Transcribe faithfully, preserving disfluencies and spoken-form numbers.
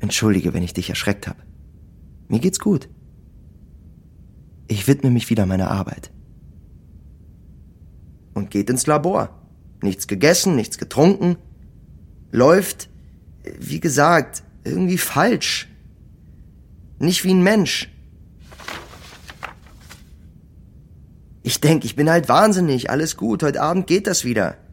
Entschuldige, wenn ich dich erschreckt habe. Mir geht's gut. Ich widme mich wieder meiner Arbeit. Und geht ins Labor. Nichts gegessen, nichts getrunken. Läuft, wie gesagt, irgendwie falsch. Nicht wie ein Mensch. Ich denke, ich bin halt wahnsinnig. Alles gut, heute Abend geht das wieder.